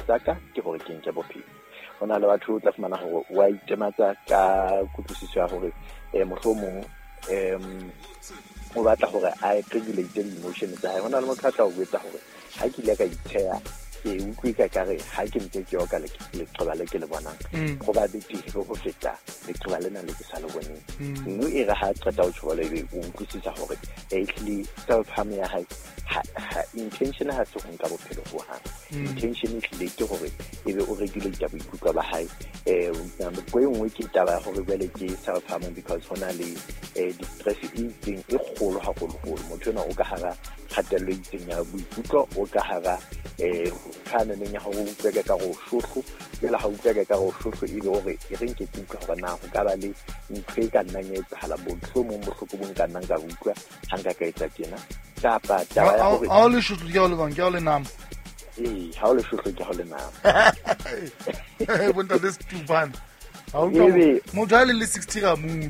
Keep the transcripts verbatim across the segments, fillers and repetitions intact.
saka ke gore ke nke bophelo go na le batho o tla fumana gore wa itematsa ka kutlwisiso ya gore um mohlomong um o batla gore a regulate di-emotion tsa hae go na le motho a tla go etsa gore ha ke ile ka itheya ke utlwe ka kare ha ke ntse ke yoka le leqeba le ke le bonang go ba betere go feta leqeba lena le ke sa le boneng mme e re ha qeta o tshwala ebe o utlwisisa gore actually self harm ya hae intention ha se go nka bophelo go ha intention e tlile ke gore ebe o regulate boikutlo ba hae um go e nngwe ke taba ya gore bele ke self harm because hona le distress e itseng e kgolo haholo motho ena o ka hara kgatello e itseng ya boikutlo o ka hara um kana neng ya go utlwa ka go shotlho le ha utlwa ka go shotlho ile gore e reng ke utlwa gore na go ka ba le ntwe ka nang e tshala botlho mo bohloko bo nka nang ka utlwa hanga ka etsa tjena kapa taba ya gore ha le shotlho ke le bang ke le nama eh ha le shotlho ke le nama eh bonta le stupid ha o go mo jale le sixty ga mutho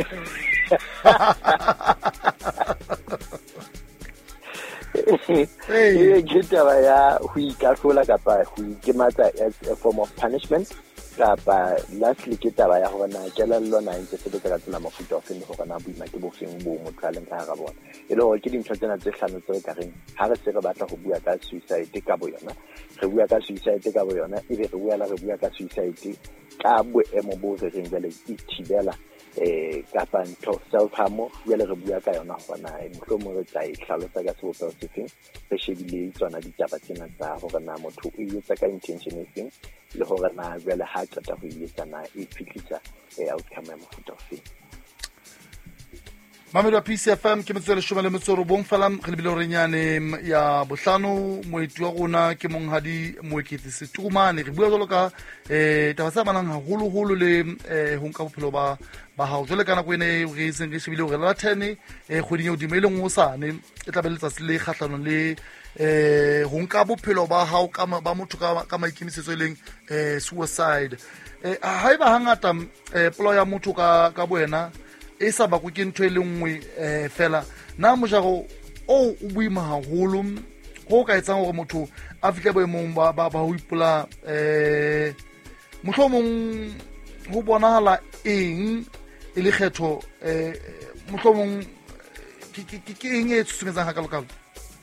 e ke taba ya go ikahlola kapa go ikematsa as a form of punishment kapa lastly ke taba ya gore na kelello na ntse se ka tsela mafuta o feng gore na boima ke bo feng bo motho a leng ka ga bona e le gore ke dintho tsena tse hlano tse ka reng ha re se re batla go bua ka suicide ka bo yona re bua ka suicide ka bo yona e be re bua la re bua ka suicide ka boemo bo re reng jale e thibela eh kapa ntho self harm ya le re bua ka yona gona e mohlomong re tla e hlalosa ka sebopego se feng re shebile tsona ditaba tsena tsa gore na motho o etsa ka intention e feng le gore na jale ha qeta go etsa na e fitlisa outcome ya mofuta o feng. Mamelo wa P C F M ke metswele shoma le metsoro bong falam re lebile re nyane ya bohlano moeti wa rona ke monghadi moeketsi Setumane re bua jalo ka eh taba sa banang haholo holo le eh ho nka bophelo ba ba hao jole kana go ene re seng re shebile gore la ten eh kgweding e dimele ngo sane e tla beletsa se le kgahlano le eh ho nka bophelo ba hao ka ba motho ka maikemisetso leng eh suicide eh ha iba hangata eh polo ya motho ka ka boena e sa ba go ke ntwe le nngwe eh fela na mojago o o buima haholo go ka etsang gore motho a fitle boemong ba ba ho ipola eh mohlomong go bonahala eng e le kgetho eh mohlomong ke ke ke eng e tsumetsang ha ka lokalo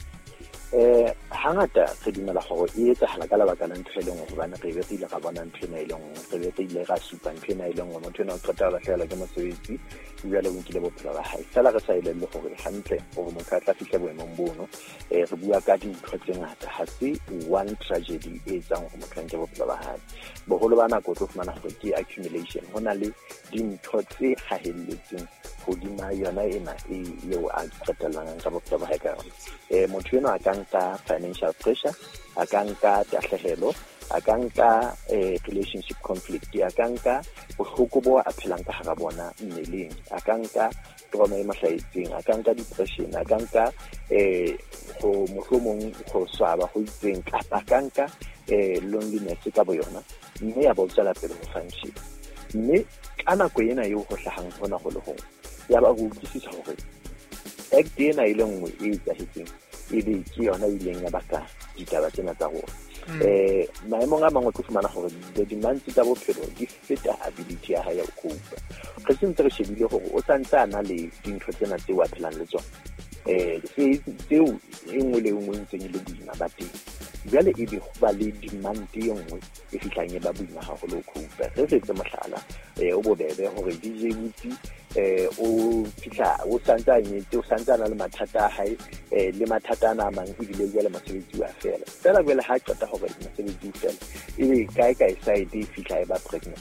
eh hangata re dumela gore e etsa hala ka lebaka la ntho e leng go bana re be ile ga bona ntho e leng re be ile ga supa ntho e leng go motho no tsota ba hlela ke mosebetsi bua le bonkile bophelo ba hae sala re sa ile le gore hantle gore motho a tla fihle boemong bono eh re bua ka dintho tse ngata ha se one tragedy e tsang go motho nke bophelo ba hae boholo ba nako tlo fumana gore ke accumulation hona le dintho tse gahelletseng hodima yona ena e yo a qetellang ka bophelo ba hae ka yona eh motho eno a ka nka financial pressure a ka nka tahlehelo a ka nka relationship conflict a ka nka bohloko bo a phelang ka hara bona mmeleng a ka nka trauma e mahlaetseng a ka nka depression a ka nka eh go mohlomong go swaba go itseng kapa ka nka eh loneliness ka bo yona mme ya bo tsala pele go function mme ka nako ena yo go hlahang hona go le go ya ba go utlwisisa gore act ena ile nngwe e tsahetseng e be ke yona ile ya baka ditaba tsena tsa go eh maemong a mangwe go fumana gore the demands tsa bophelo di feta ability ya hae ya go cope re sentse re shebile gore o tsantsa na le dintho tsena tse wa phelang le tsona eh tseo e nngwe le nngwe ntse le boima ba teng jale e be go ba le demand e nngwe e fitlang e ba boima haholo go cope re re tse mohlala eh o bobebe gore D J Buti eh o fitla o santsa nyetse o santsa na le mathata a hae eh le mathata ana mang e bile jale mosebetsi wa fela fela bele ha qeta gore mosebetsi o fela e be kae kae side e fitla e ba pregnant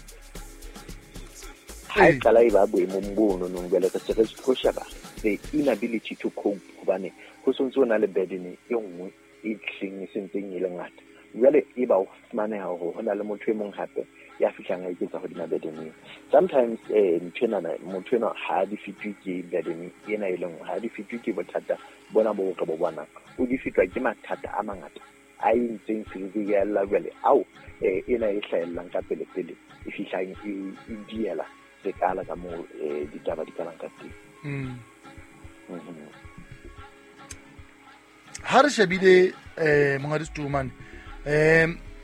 ha kala e ba boemong bono no bele ka se go shaba the inability to cope bane go sontse na le burden e nngwe e tleng e sentseng e le ngata jale e ba o fumane ha go hona le motho e mong hape ya fitlang a iketsa go dina burden sometimes eh ntshena na motho ena ha di fitwe ke burden ena e leng ha di fitwe ke bothata bona bo go bo bona o di fitwa ke mathata a mangata a intseng fili ya la jale au eh ena e hlaelang ka pele pele e fitlang e diela se kala ka mo eh ditaba di kana ka teng mm ha re shebile eh Monghadi Setumane eh